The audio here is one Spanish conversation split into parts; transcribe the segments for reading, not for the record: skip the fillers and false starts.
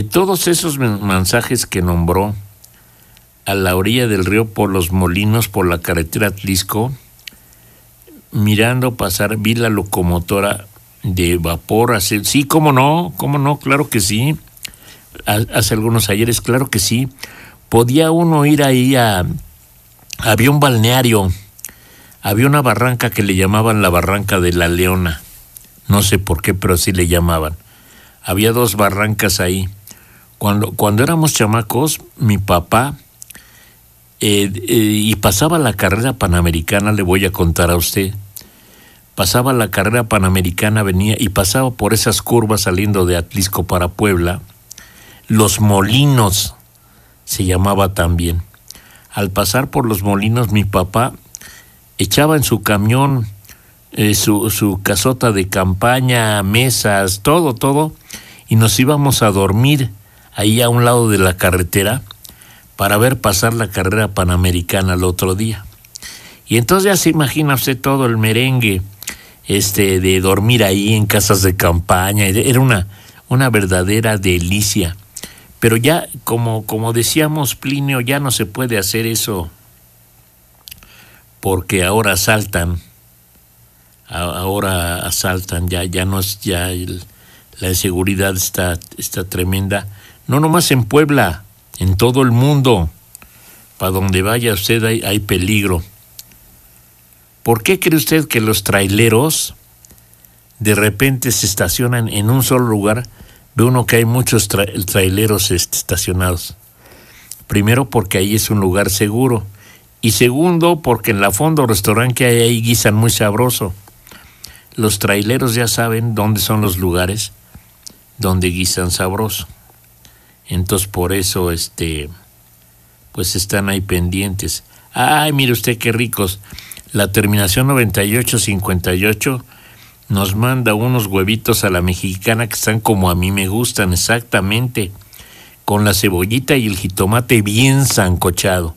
todos esos mensajes que nombró, a la orilla del río, por los molinos, por la carretera Atlisco, mirando pasar, vi la locomotora de vapor. Sí, cómo no, claro que sí. Hace algunos ayeres, claro que sí. Podía uno ir ahí había un balneario, había una barranca que le llamaban la Barranca de la Leona. No sé por qué, pero así le llamaban. Había 2 barrancas ahí. Cuando éramos chamacos, mi papá, y pasaba la carrera panamericana, le voy a contar a usted. Pasaba la carrera panamericana, venía y pasaba por esas curvas saliendo de Atlisco para Puebla. Los Molinos se llamaba también. Al pasar por los Molinos, mi papá echaba en su camión su casota de campaña, mesas, todo, y nos íbamos a dormir ahí a un lado de la carretera para ver pasar la carrera panamericana el otro día. Y entonces ya se imagina usted todo el merengue de dormir ahí en casas de campaña. Era una verdadera delicia. Pero ya, como decíamos, Plinio, ya no se puede hacer eso porque ahora asaltan, ya no es, la inseguridad está tremenda. No nomás en Puebla, en todo el mundo. Para donde vaya usted hay peligro. ¿Por qué cree usted que los traileros de repente se estacionan en un solo lugar? Ve uno que hay muchos traileros estacionados. Primero, porque ahí es un lugar seguro. Y segundo, porque en la Fondo Restaurante que hay ahí guisan muy sabroso. Los traileros ya saben dónde son los lugares donde guisan sabroso. Entonces, por eso, pues están ahí pendientes. Ay, mire usted qué ricos. La terminación 9858 nos manda unos huevitos a la mexicana que están como a mí me gustan, exactamente, con la cebollita y el jitomate bien sancochado.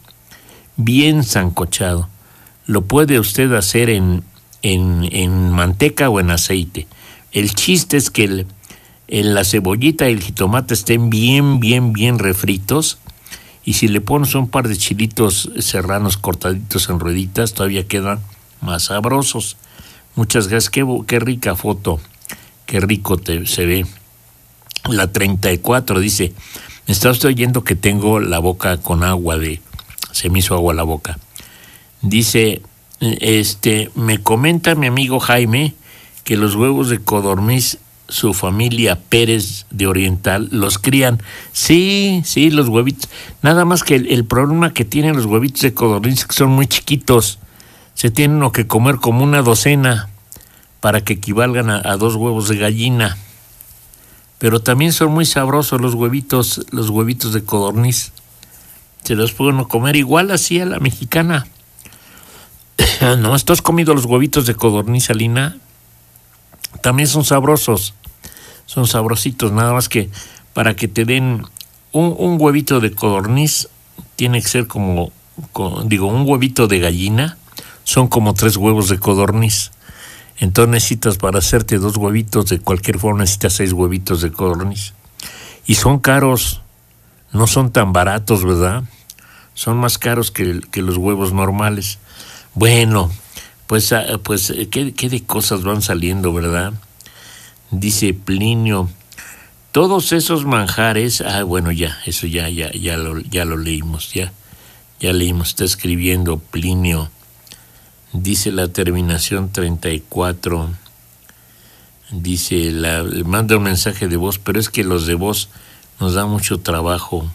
Lo puede usted hacer en manteca o en aceite. El chiste es que la cebollita y el jitomate estén bien refritos, y si le pones un par de chilitos serranos cortaditos en rueditas, todavía quedan más sabrosos. Muchas gracias, qué rica foto, qué rico se ve. La 34 dice, me está usted oyendo que tengo la boca con agua, se me hizo agua la boca. Dice, me comenta mi amigo Jaime que los huevos de codorniz, su familia Pérez de Oriental, los crían. Sí, los huevitos. Nada más que el problema que tienen los huevitos de codorniz es que son muy chiquitos. Se tienen que comer como una docena para que equivalgan a 2 huevos de gallina. Pero también son muy sabrosos los huevitos de codorniz. Se los pueden comer igual así a la mexicana. ¿No? ¿Tú has comido los huevitos de codorniz, Alina? También son sabrosos. Son sabrositos, nada más que para que te den un huevito de codorniz, tiene que ser un huevito de gallina, son como 3 huevos de codorniz. Entonces necesitas, para hacerte 2 huevitos de cualquier forma, necesitas 6 huevitos de codorniz. Y son caros, no son tan baratos, ¿verdad? Son más caros que los huevos normales. Bueno, pues qué de cosas van saliendo, ¿verdad? Dice Plinio, todos esos manjares, bueno, ya lo leímos, ya leímos, está escribiendo Plinio. Dice la terminación 34, dice, manda un mensaje de voz, pero es que los de voz nos da mucho trabajo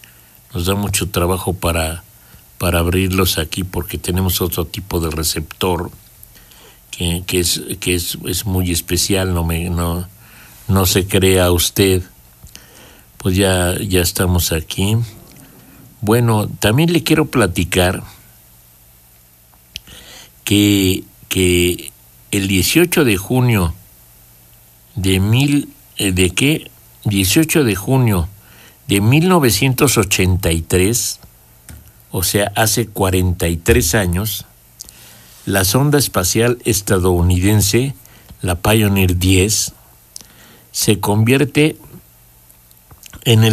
para abrirlos aquí, porque tenemos otro tipo de receptor que es muy especial, no se crea usted. Pues ya estamos aquí. Bueno, también le quiero platicar que el 18 de junio de 1983, o sea, hace 43 años, la sonda espacial estadounidense, la Pioneer 10, se convierte en el